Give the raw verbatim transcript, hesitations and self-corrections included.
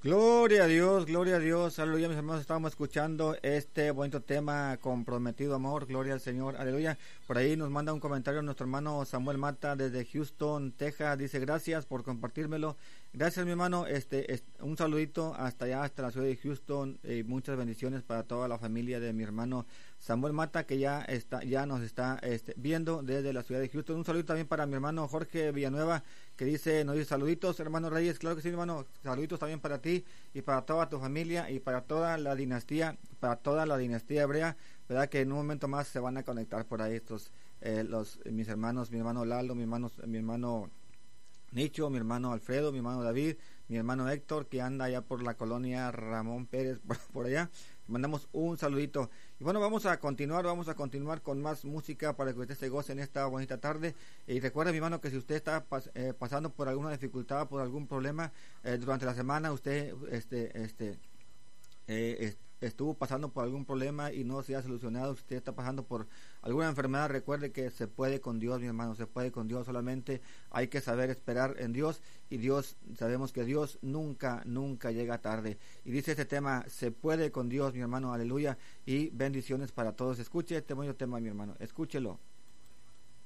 Gloria a Dios, gloria a Dios, aleluya, mis hermanos, estábamos escuchando este bonito tema, comprometido amor, gloria al Señor, aleluya. Por ahí nos manda un comentario nuestro hermano Samuel Mata desde Houston, Texas, dice gracias por compartírmelo, gracias mi hermano, este, este un saludito hasta allá, hasta la ciudad de Houston, y muchas bendiciones para toda la familia de mi hermano Samuel Mata, que ya está, ya nos está este, viendo desde la ciudad de Houston. Un saludo también para mi hermano Jorge Villanueva, que dice, nos dice saluditos, hermano Reyes, claro que sí, hermano, saluditos también para ti y para toda tu familia y para toda la dinastía, para toda la dinastía hebrea, verdad que en un momento más se van a conectar por ahí estos, eh, los, mis hermanos, mi hermano Lalo, mi hermano, mi hermano Nicho, mi hermano Alfredo, mi hermano David, mi hermano Héctor, que anda allá por la colonia Ramón Pérez, por, por allá. Mandamos un saludito. Y bueno, vamos a continuar, vamos a continuar con más música para que usted se goce en esta bonita tarde. Y recuerde, mi hermano, que si usted está pas, eh, pasando por alguna dificultad, por algún problema, eh, durante la semana usted este este eh, est estuvo pasando por algún problema y no se ha solucionado, usted está pasando por alguna enfermedad, recuerde que se puede con Dios, mi hermano, se puede con Dios, solamente hay que saber esperar en Dios, y Dios, sabemos que Dios nunca, nunca llega tarde, y dice este tema, se puede con Dios, mi hermano, aleluya, y bendiciones para todos. Escuche este bonito tema, mi hermano, escúchelo.